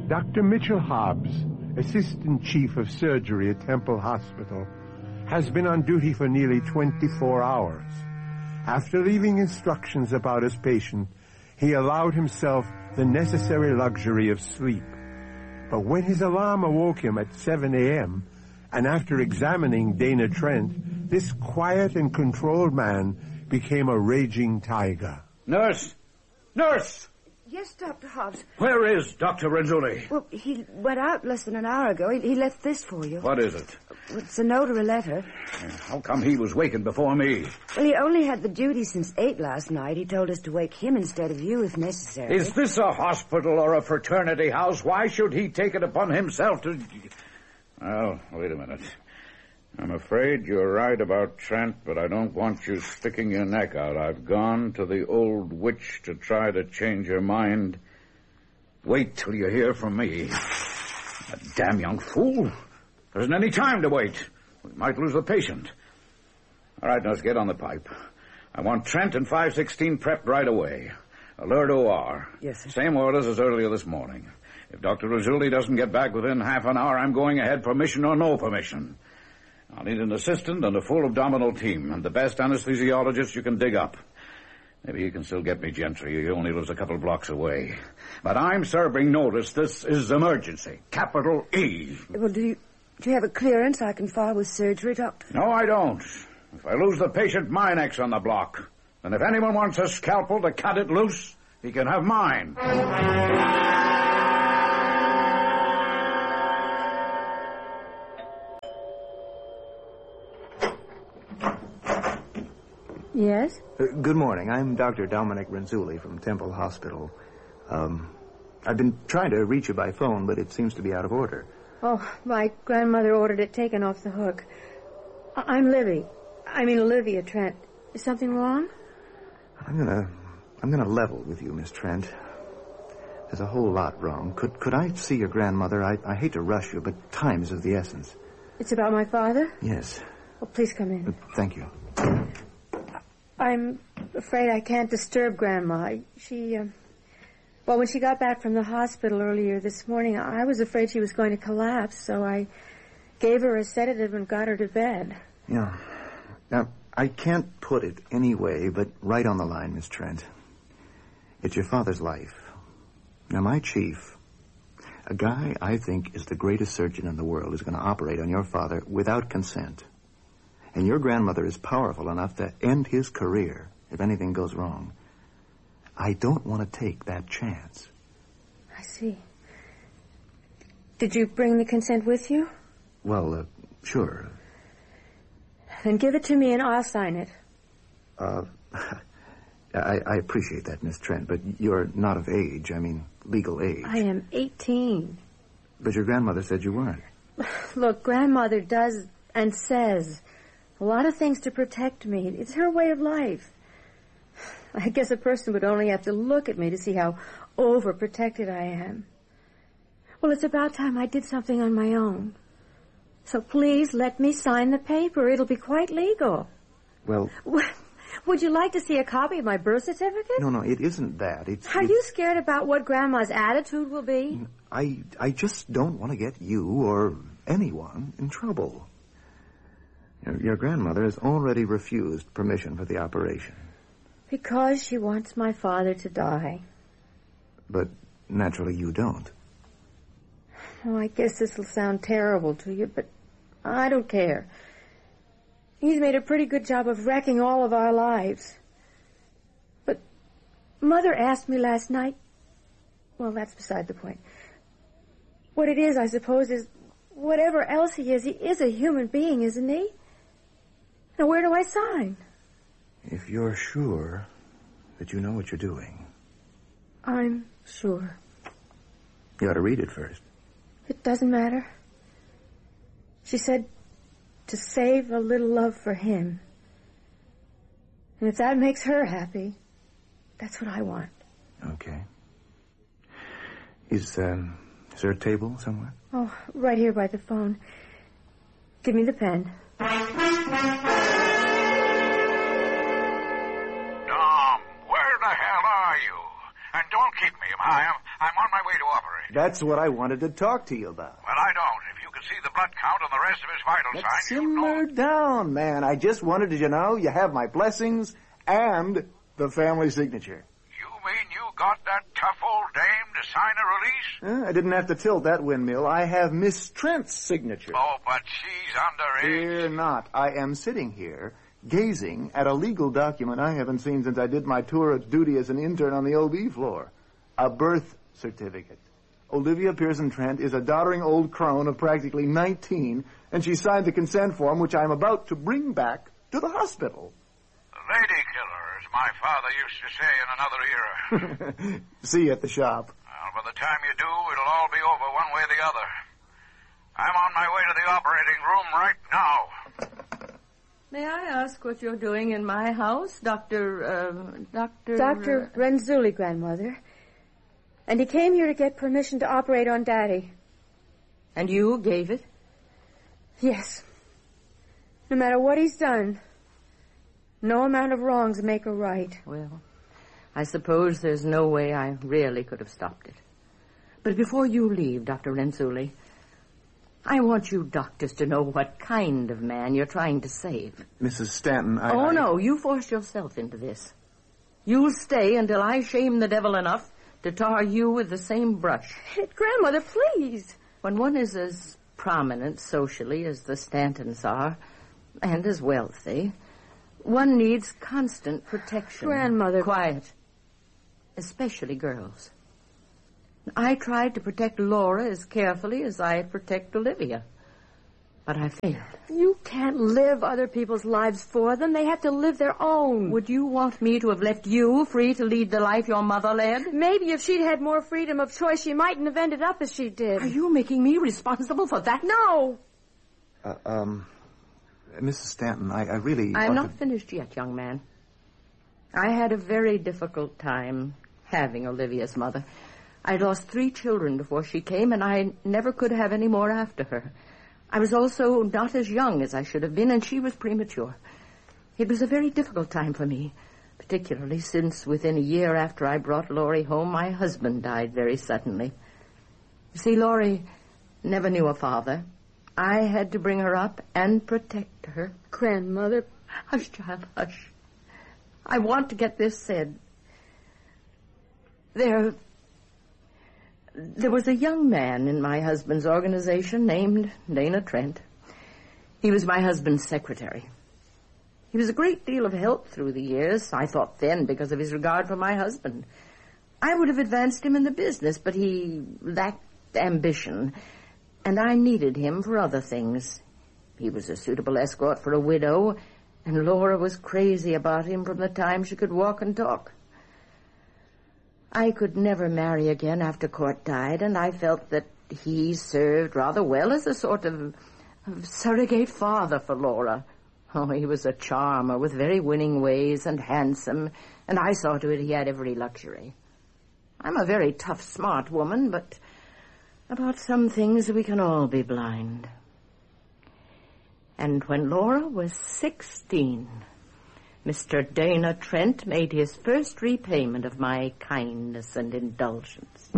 Dr. Mitchell Hobbs, Assistant Chief of Surgery at Temple Hospital, has been on duty for nearly 24 hours. After leaving instructions about his patient, he allowed himself the necessary luxury of sleep. But when his alarm awoke him at 7 a.m., and after examining Dana Trent, this quiet and controlled man became a raging tiger. Nurse! Nurse! Yes, Dr. Hobbs. Where is Dr. Renzulli? Well, he went out less than an hour ago. He left this for you. What is it? It's a note or a letter. How come he was wakened before me? Well, he only had the duty since 8 last night. He told us to wake him instead of you if necessary. Is this a hospital or a fraternity house? Why should he take it upon himself to... Well, wait a minute. I'm afraid you're right about Trent, but I don't want you sticking your neck out. I've gone to the old witch to try to change her mind. Wait till you hear from me. That damn young fool. There isn't any time to wait. We might lose the patient. All right, now let's get on the pipe. I want Trent and 516 prepped right away. Alert OR. Yes, sir. Same orders as earlier this morning. If Dr. Renzulli doesn't get back within half an hour, I'm going ahead, permission or no permission. I'll need an assistant and a full abdominal team, and the best anesthesiologist you can dig up. Maybe you can still get me Gentry. He only lives a couple blocks away. But I'm serving notice. This is emergency. Capital E. Well, do you have a clearance I can file with surgery, Doctor? No, I don't. If I lose the patient, my neck's on the block. And if anyone wants a scalpel to cut it loose, he can have mine. Yes? Good morning. I'm Dr. Dominic Renzulli from Temple Hospital. I've been trying to reach you by phone, but it seems to be out of order. Oh, my grandmother ordered it taken off the hook. I'm Olivia Trent. Is something wrong? I'm gonna level with you, Miss Trent. There's a whole lot wrong. Could I see your grandmother? I hate to rush you, but time is of the essence. It's about my father? Yes. Oh, please come in. Thank you. I'm afraid I can't disturb Grandma. When she got back from the hospital earlier this morning, I was afraid she was going to collapse, so I gave her a sedative and got her to bed. Yeah. Now, I can't put it any way but right on the line, Miss Trent. It's your father's life. Now, my chief, a guy I think is the greatest surgeon in the world, is going to operate on your father without consent. And your grandmother is powerful enough to end his career if anything goes wrong. I don't want to take that chance. I see. Did you bring the consent with you? Well, sure. Then give it to me and I'll sign it. I appreciate that, Miss Trent, but you're not of age. I mean, legal age. I am 18. But your grandmother said you weren't. Look, Grandmother does and says a lot of things to protect me. It's her way of life. I guess a person would only have to look at me to see how overprotected I am. Well, it's about time I did something on my own. So please let me sign the paper. It'll be quite legal. Well... Would you like to see a copy of my birth certificate? No, it isn't that. Are you scared about what Grandma's attitude will be? I just don't want to get you or anyone in trouble. Your grandmother has already refused permission for the operation. Because she wants my father to die. But naturally you don't. Oh, I guess this will sound terrible to you, but I don't care. He's made a pretty good job of wrecking all of our lives. But Mother asked me last night... Well, that's beside the point. What it is, I suppose, is whatever else he is a human being, isn't he? Now, where do I sign? If you're sure that you know what you're doing. I'm sure. You ought to read it first. It doesn't matter. She said to save a little love for him. And if that makes her happy, that's what I want. Okay. Is there a table somewhere? Oh, right here by the phone. Give me the pen. Dom, where the hell are you? And don't keep me. I'm on my way to operate. That's what I wanted to talk to you about. Well, I don't. If you could see the blood count and the rest of his vital signs, you'd know. Simmer down, man. I just wanted you to know you have my blessings and the family signature. You mean you got that tough old dame to sign a release? I didn't have to tilt that windmill. I have Miss Trent's signature. Oh, but she's underage. Fear not. I am sitting here gazing at a legal document I haven't seen since I did my tour of duty as an intern on the OB floor. A birth certificate. Olivia Pearson Trent is a doddering old crone of practically 19, and she signed the consent form, which I'm about to bring back to the hospital. Lady killer, as my father used to say in another era. See you at the shop. Well, by the time you do, it'll all be over one way or the other. I'm on my way to the operating room right now. May I ask what you're doing in my house, Dr. Renzulli, Grandmother. And he came here to get permission to operate on Daddy. And you gave it? Yes. No matter what he's done, no amount of wrongs make a right. Well, I suppose there's no way I really could have stopped it. But before you leave, Dr. Renzulli, I want you doctors to know what kind of man you're trying to save. Mrs. Stanton, No, you forced yourself into this. You'll stay until I shame the devil enough to tar you with the same brush. Grandmother, please. When one is as prominent socially as the Stantons are, and as wealthy, one needs constant protection. Grandmother. Quiet. Especially girls. I tried to protect Laura as carefully as I protect Olivia. But I failed. You can't live other people's lives for them. They have to live their own. Would you want me to have left you free to lead the life your mother led? Maybe if she'd had more freedom of choice, she mightn't have ended up as she did. Are you making me responsible for that? No. Mrs. Stanton, I really... I'm not finished yet, young man. I had a very difficult time having Olivia's mother. I'd lost 3 children before she came, and I never could have any more after her. I was also not as young as I should have been, and she was premature. It was a very difficult time for me, particularly since within a year after I brought Laurie home, my husband died very suddenly. You see, Laurie never knew a father. I had to bring her up and protect her. Grandmother. Hush, child, hush. I want to get this said. There was a young man in my husband's organization named Dana Trent. He was my husband's secretary. He was a great deal of help through the years, I thought then, because of his regard for my husband. I would have advanced him in the business, but he lacked ambition, and I needed him for other things. He was a suitable escort for a widow, and Laura was crazy about him from the time she could walk and talk. I could never marry again after Court died, and I felt that he served rather well as a sort of surrogate father for Laura. Oh, he was a charmer with very winning ways and handsome, and I saw to it he had every luxury. I'm a very tough, smart woman, but about some things we can all be blind. And when Laura was 16... Mr. Dana Trent made his first repayment of my kindness and indulgence.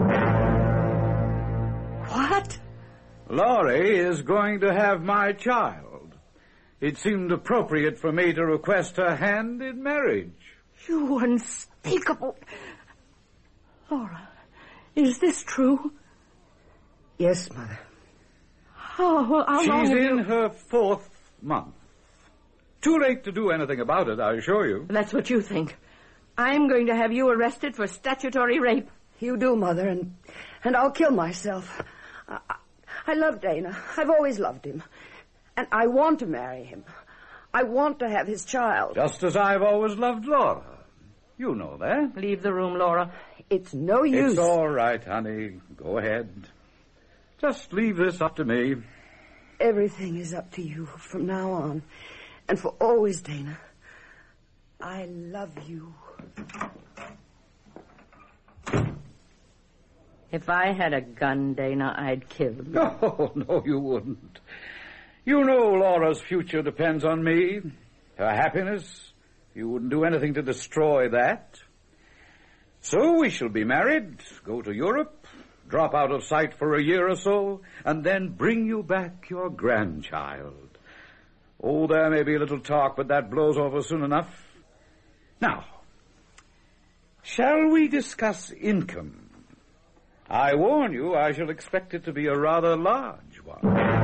What? Laurie is going to have my child. It seemed appropriate for me to request her hand in marriage. You unspeakable... Laura, is this true? Yes, Mother. Oh, well, how long She's have in you... her 4th month. Too late to do anything about it, I assure you. That's what you think. I'm going to have you arrested for statutory rape. You do, Mother, and I'll kill myself. I love Dana. I've always loved him. And I want to marry him. I want to have his child. Just as I've always loved Laura. You know that. Leave the room, Laura. It's no use. It's all right, honey. Go ahead. Just leave this up to me. Everything is up to you from now on. And for always, Dana. I love you. If I had a gun, Dana, I'd kill him. No, you wouldn't. You know Laura's future depends on me. Her happiness. You wouldn't do anything to destroy that. So we shall be married, go to Europe, drop out of sight for a year or so, and then bring you back your grandchild. Oh, there may be a little talk, but that blows over soon enough. Now, shall we discuss income? I warn you, I shall expect it to be a rather large one.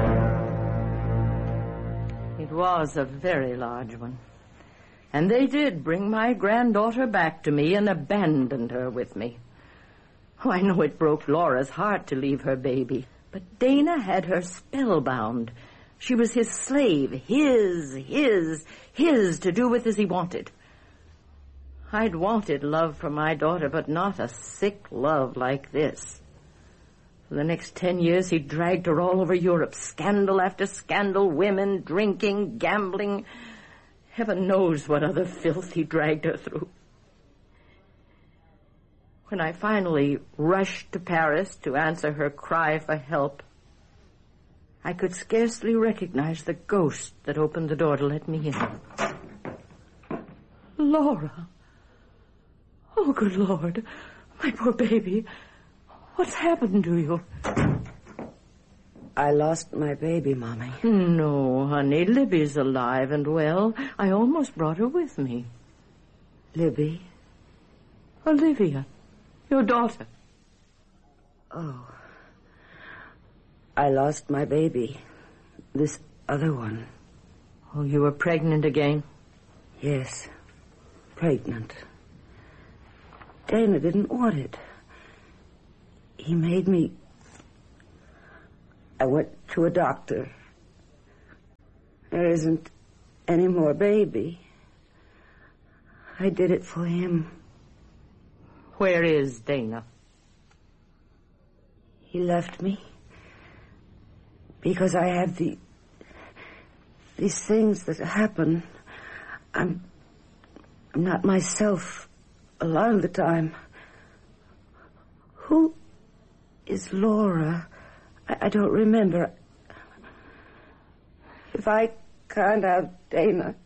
It was a very large one. And they did bring my granddaughter back to me and abandoned her with me. Oh, I know it broke Laura's heart to leave her baby, but Dana had her spellbound. She was his slave, his, to do with as he wanted. I'd wanted love for my daughter, but not a sick love like this. For the next 10 years, he dragged her all over Europe, scandal after scandal, women, drinking, gambling. Heaven knows what other filth he dragged her through. When I finally rushed to Paris to answer her cry for help, I could scarcely recognize the ghost that opened the door to let me in. Laura. Oh, good Lord. My poor baby. What's happened to you? I lost my baby, Mommy. No, honey. Libby's alive and well. I almost brought her with me. Libby? Olivia, your daughter. Oh. I lost my baby. This other one. Oh, you were pregnant again? Yes. Pregnant. Dana didn't want it. He made me... I went to a doctor. There isn't any more baby. I did it for him. Where is Dana? He left me. Because I have these things that happen. I'm not myself a lot of the time. Who is Laura? I don't remember. If I can't have Dana,